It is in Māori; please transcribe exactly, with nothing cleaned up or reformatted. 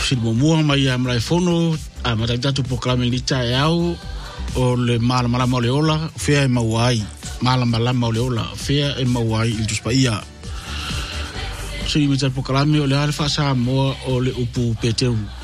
silmo mua mai am lai fono a matatu proklame ni tai au o le mala mala mo le ola fea e mauai mala mala mo le ola fea e mauai il tuspaia so i matatu proklame o le alfa sa mo o le upu peteu